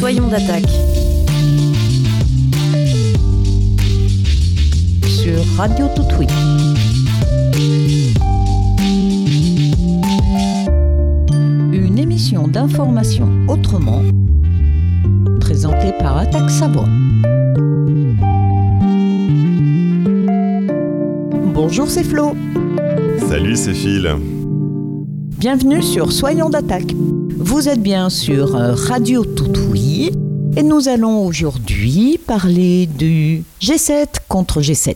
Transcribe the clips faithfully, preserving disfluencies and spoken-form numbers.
Soyons d'attaque. Sur Radio Toutouille. Une émission d'information autrement, présentée par Attaque Savoie. Bonjour, c'est Flo. Salut, c'est Phil. Bienvenue sur Soyons d'attaque. Vous êtes bien sur Radio Toutouille et nous allons aujourd'hui parler du G sept contre G sept.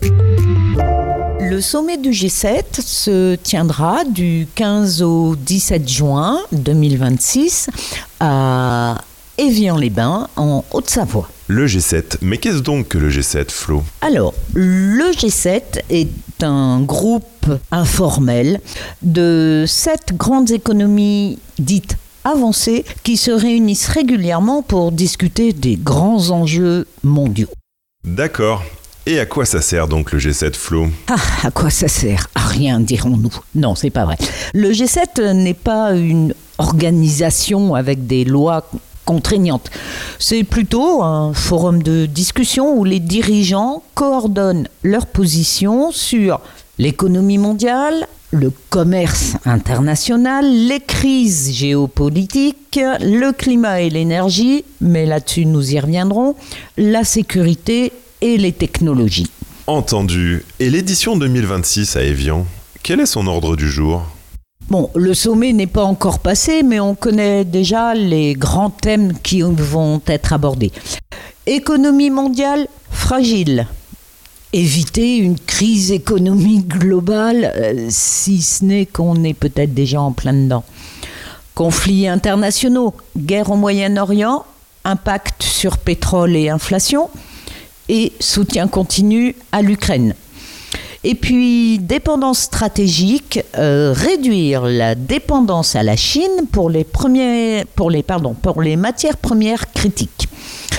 Le sommet du G sept se tiendra du quinze au dix-sept juin deux mille vingt-six à Évian-les-Bains en Haute-Savoie. Le G sept, mais qu'est-ce donc que le G sept, Flo ? Alors, le G sept est un groupe informel de sept grandes économies dites avancées qui se réunissent régulièrement pour discuter des grands enjeux mondiaux. D'accord. Et à quoi ça sert donc le G sept, Flo ? Ah, à quoi ça sert ? À rien, dirons-nous. Non, c'est pas vrai. Le G sept n'est pas une organisation avec des lois contraignantes. C'est plutôt un forum de discussion où les dirigeants coordonnent leurs positions sur l'économie mondiale, le commerce international, les crises géopolitiques, le climat et l'énergie, mais là-dessus nous y reviendrons, la sécurité et les technologies. Entendu. Et l'édition deux mille vingt-six à Évian, quel est son ordre du jour ? Bon, le sommet n'est pas encore passé, mais on connaît déjà les grands thèmes qui vont être abordés. Économie mondiale fragile. Éviter une crise économique globale, euh, si ce n'est qu'on est peut-être déjà en plein dedans. Conflits internationaux, guerre au Moyen-Orient, impact sur pétrole et inflation, et soutien continu à l'Ukraine. Et puis, dépendance stratégique, euh, réduire la dépendance à la Chine pour les, premiers, pour les, pardon, pour les matières premières critiques.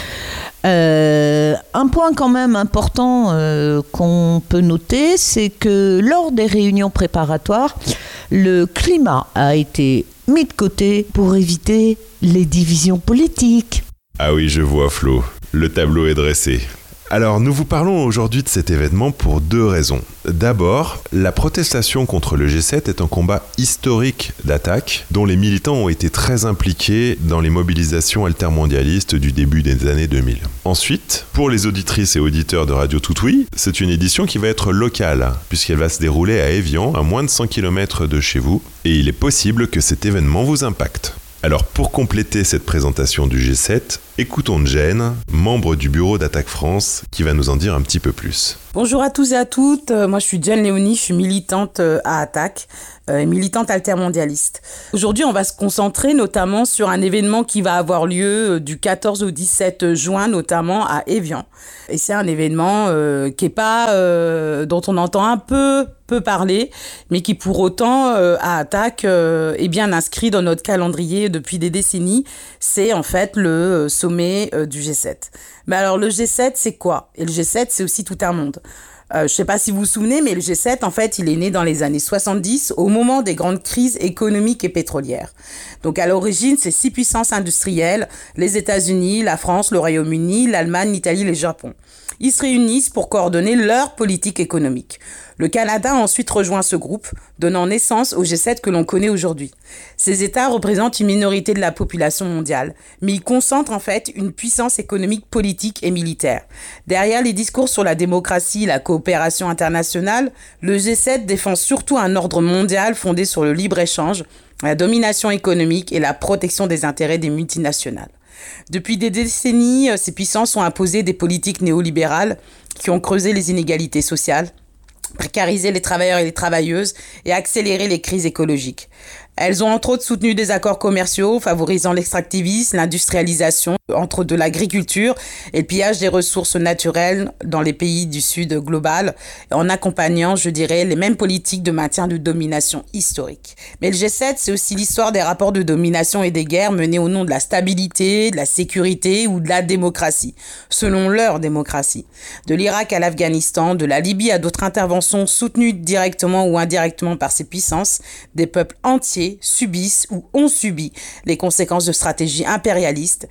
Euh, un point quand même important euh, qu'on peut noter, c'est que lors des réunions préparatoires, le climat a été mis de côté pour éviter les divisions politiques. Ah oui, je vois, Flo. Le tableau est dressé. Alors, nous vous parlons aujourd'hui de cet événement pour deux raisons. D'abord, la protestation contre le G sept est un combat historique d'attaque dont les militants ont été très impliqués dans les mobilisations altermondialistes du début des années deux mille. Ensuite, pour les auditrices et auditeurs de Radio Toutouille, c'est une édition qui va être locale, puisqu'elle va se dérouler à Évian, à moins de cent kilomètres de chez vous, et il est possible que cet événement vous impacte. Alors pour compléter cette présentation du G sept, écoutons Jen, membre du bureau d'Attaque France, qui va nous en dire un petit peu plus. Bonjour à tous et à toutes, euh, moi je suis Jen Léonie, je suis militante euh, à Attaque, euh, militante altermondialiste. Aujourd'hui on va se concentrer notamment sur un événement qui va avoir lieu euh, du quatorze au dix-sept juin notamment à Évian. Et c'est un événement euh, qui est pas, euh, dont on entend un peu peu parler, mais qui pour autant euh, à Attaque euh, est bien inscrit dans notre calendrier depuis des décennies. C'est en fait le euh, sommet euh, du G sept. Mais alors le G sept c'est quoi ? Et le G sept c'est aussi tout un monde. Euh, je ne sais pas si vous vous souvenez, mais le G sept, en fait, il est né dans les années soixante-dix, au moment des grandes crises économiques et pétrolières. Donc, à l'origine, c'est six puissances industrielles, les États-Unis, la France, le Royaume-Uni, l'Allemagne, l'Italie et le Japon. Ils se réunissent pour coordonner leur politique économique. Le Canada a ensuite rejoint ce groupe, donnant naissance au G sept que l'on connaît aujourd'hui. Ces États représentent une minorité de la population mondiale, mais ils concentrent en fait une puissance économique, politique et militaire. Derrière les discours sur la démocratie et la coopération internationale, le G sept défend surtout un ordre mondial fondé sur le libre-échange, la domination économique et la protection des intérêts des multinationales. Depuis des décennies, ces puissances ont imposé des politiques néolibérales qui ont creusé les inégalités sociales, précarisé les travailleurs et les travailleuses et accéléré les crises écologiques. Elles ont entre autres soutenu des accords commerciaux favorisant l'extractivisme, l'industrialisation, entre de l'agriculture et le pillage des ressources naturelles dans les pays du Sud global, en accompagnant, je dirais, les mêmes politiques de maintien de domination historique. Mais le G sept, c'est aussi l'histoire des rapports de domination et des guerres menés au nom de la stabilité, de la sécurité ou de la démocratie, selon leur démocratie. De l'Irak à l'Afghanistan, de la Libye à d'autres interventions soutenues directement ou indirectement par ces puissances, des peuples entiers subissent ou ont subi les conséquences de stratégies impérialistes qui ont laissé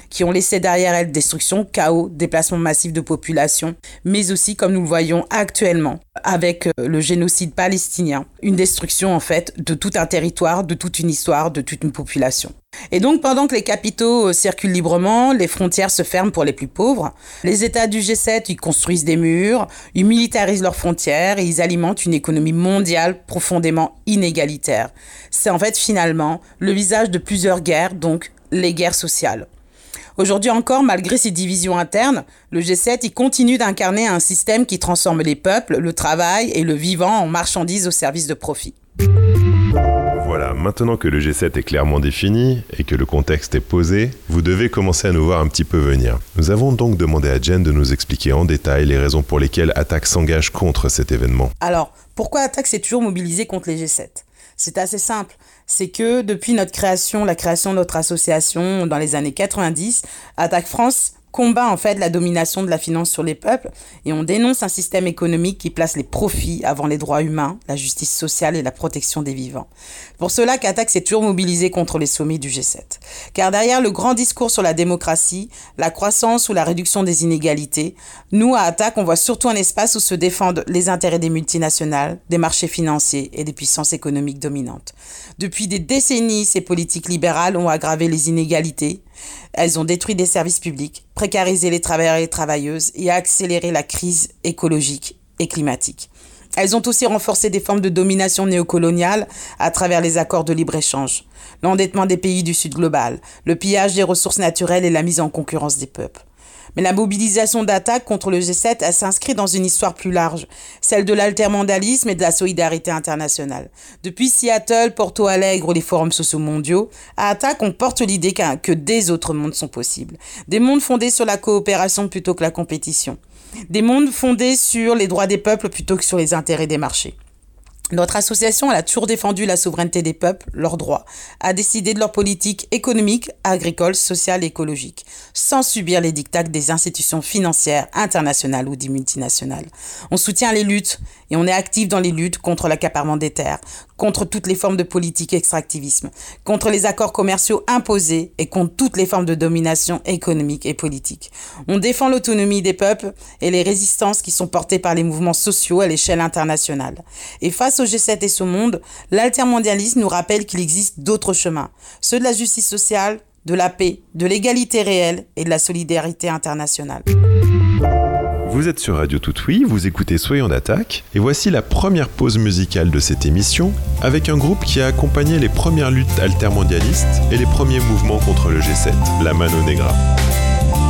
laissait derrière elle destruction, chaos, déplacement massif de population, mais aussi, comme nous le voyons actuellement, avec le génocide palestinien, une destruction en fait de tout un territoire, de toute une histoire, de toute une population. Et donc, pendant que les capitaux circulent librement, les frontières se ferment pour les plus pauvres, les États du G sept, ils construisent des murs, ils militarisent leurs frontières et ils alimentent une économie mondiale profondément inégalitaire. C'est en fait finalement le visage de plusieurs guerres, donc les guerres sociales. Aujourd'hui encore, malgré ces divisions internes, le G sept il continue d'incarner un système qui transforme les peuples, le travail et le vivant en marchandises au service de profit. Voilà, maintenant que le G sept est clairement défini et que le contexte est posé, vous devez commencer à nous voir un petit peu venir. Nous avons donc demandé à Jen de nous expliquer en détail les raisons pour lesquelles Attac s'engage contre cet événement. Alors, pourquoi Attac s'est toujours mobilisé contre les G sept ? C'est assez simple. C'est que depuis notre création, la création de notre association dans les années quatre-vingt-dix, Attac France combat en fait la domination de la finance sur les peuples et on dénonce un système économique qui place les profits avant les droits humains, la justice sociale et la protection des vivants. Pour cela qu'Attac s'est toujours mobilisé contre les sommets du G sept. Car derrière le grand discours sur la démocratie, la croissance ou la réduction des inégalités, nous à Attac on voit surtout un espace où se défendent les intérêts des multinationales, des marchés financiers et des puissances économiques dominantes. Depuis des décennies, ces politiques libérales ont aggravé les inégalités. Elles ont détruit des services publics, précarisé les travailleurs et les travailleuses et accéléré la crise écologique et climatique. Elles ont aussi renforcé des formes de domination néocoloniale à travers les accords de libre-échange, l'endettement des pays du Sud global, le pillage des ressources naturelles et la mise en concurrence des peuples. Mais la mobilisation d'Attac contre le G sept, elle s'inscrit dans une histoire plus large, celle de l'altermondialisme et de la solidarité internationale. Depuis Seattle, Porto Alegre ou les forums sociaux mondiaux, à Attac, on porte l'idée que des autres mondes sont possibles. Des mondes fondés sur la coopération plutôt que la compétition. Des mondes fondés sur les droits des peuples plutôt que sur les intérêts des marchés. Notre association, elle a toujours défendu la souveraineté des peuples, leurs droits, a décidé de leur politique économique, agricole, sociale et écologique, sans subir les diktats des institutions financières internationales ou des multinationales. On soutient les luttes et on est actif dans les luttes contre l'accaparement des terres, contre toutes les formes de politique extractivisme, contre les accords commerciaux imposés et contre toutes les formes de domination économique et politique. On défend l'autonomie des peuples et les résistances qui sont portées par les mouvements sociaux à l'échelle internationale. Et face au G sept et ce monde, l'altermondialisme nous rappelle qu'il existe d'autres chemins, ceux de la justice sociale, de la paix, de l'égalité réelle et de la solidarité internationale. Vous êtes sur Radio Tout-Oui, vous écoutez Soyons d'Attaque, et voici la première pause musicale de cette émission, avec un groupe qui a accompagné les premières luttes altermondialistes et les premiers mouvements contre le G sept, la Mano Negra.